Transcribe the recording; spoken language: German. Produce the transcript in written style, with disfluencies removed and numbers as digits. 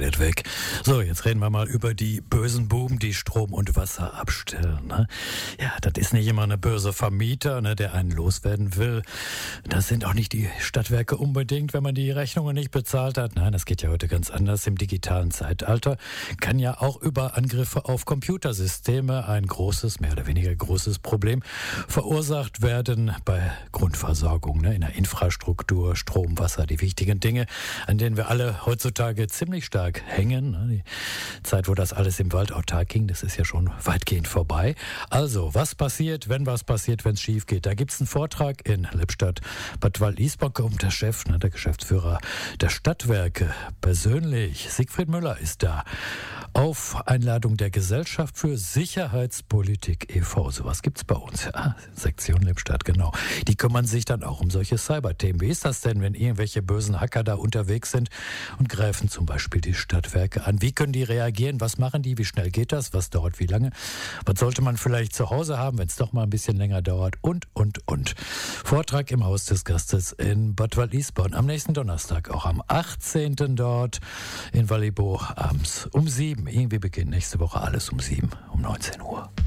fährt weg. So, jetzt reden wir mal über die bösen Buben, die Strom und Wasser abstellen. Ne? Ja, das ist nicht immer eine böse Vermieter, ne, der einen loswerden will. Das sind auch nicht die Stadtwerke unbedingt, wenn man die Rechnungen nicht bezahlt hat. Nein, das geht ja heute ganz anders. Im digitalen Zeitalter kann ja auch über Angriffe auf Computersysteme ein großes, mehr oder weniger großes Problem verursacht werden bei Grundversorgung, ne, in der Infrastruktur, Strom, Wasser, die wichtigen Dinge, an denen wir alle heutzutage ziemlich stark hängen. Die Zeit, wo das alles im Wald autark ging, das ist ja schon weitgehend vorbei. Also, was passiert, wenn es schief geht? Da gibt's einen Vortrag in Lippstadt. Bad Wald-Isborn kommt der Chef, ne, der Geschäftsführer der Stadtwerke persönlich. Siegfried Müller ist da. Auf Einladung der Gesellschaft für Sicherheitspolitik e.V. Sowas gibt's bei uns. Ja, Sektion Lippstadt, genau. Die kümmern sich dann auch um solche Cyberthemen. Wie ist das denn, wenn irgendwelche bösen Hacker da unterwegs sind und greifen zum Beispiel die Stadtwerke an? Wie können die reagieren? Was machen die? Wie schnell geht das? Was dauert wie lange? Was sollte man vielleicht zu Hause haben, wenn es doch mal ein bisschen länger dauert? Und. Vortrag im Haus des Gastes in Bad Wald-Isborn. Am nächsten Donnerstag, auch am 18. dort in Wallibo abends um 7. Irgendwie beginnt nächste Woche alles um 7, um 19 Uhr.